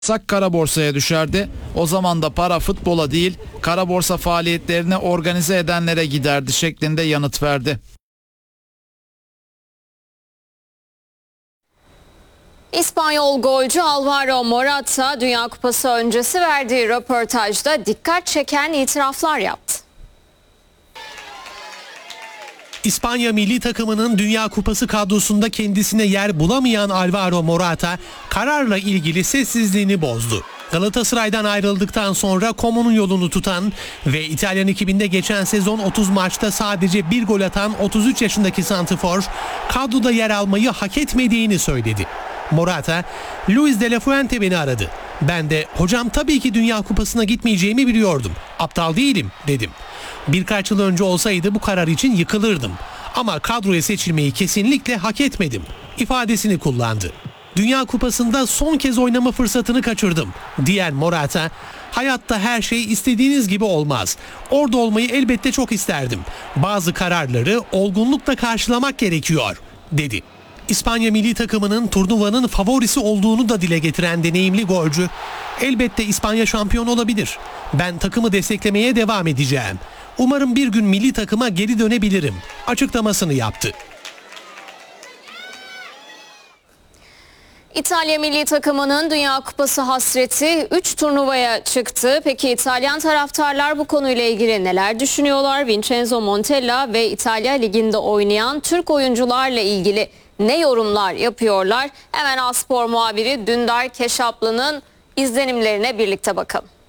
kara borsaya düşerdi. O zaman da para futbola değil, kara borsa faaliyetlerini organize edenlere giderdi şeklinde yanıt verdi. İspanyol golcü Alvaro Morata Dünya Kupası öncesi verdiği röportajda dikkat çeken itiraflar yaptı. İspanya milli takımının Dünya Kupası kadrosunda kendisine yer bulamayan Alvaro Morata kararla ilgili sessizliğini bozdu. Galatasaray'dan ayrıldıktan sonra Como'nun yolunu tutan ve İtalyan ekibinde geçen sezon 30 maçta sadece bir gol atan 33 yaşındaki santrfor kadroda yer almayı hak etmediğini söyledi. Morata, Luis de la Fuente beni aradı. Ben de hocam tabii ki Dünya Kupası'na gitmeyeceğimi biliyordum. Aptal değilim dedim. Birkaç yıl önce olsaydı bu karar için yıkılırdım. Ama kadroya seçilmeyi kesinlikle hak etmedim ifadesini kullandı. Dünya Kupası'nda son kez oynama fırsatını kaçırdım diyen Morata, hayatta her şey istediğiniz gibi olmaz. Orada olmayı elbette çok isterdim. Bazı kararları olgunlukla karşılamak gerekiyor dedi. İspanya milli takımının turnuvanın favorisi olduğunu da dile getiren deneyimli golcü, elbette İspanya şampiyon olabilir. Ben takımı desteklemeye devam edeceğim. Umarım bir gün milli takıma geri dönebilirim açıklamasını yaptı. İtalya milli takımının Dünya Kupası hasreti 3 turnuvaya çıktı. Peki İtalyan taraftarlar bu konuyla ilgili neler düşünüyorlar? Vincenzo Montella ve İtalya Ligi'nde oynayan Türk oyuncularla ilgili ne yorumlar yapıyorlar? Hemen Aspor muhabiri Dündar Keşaplı'nın izlenimlerine birlikte bakalım.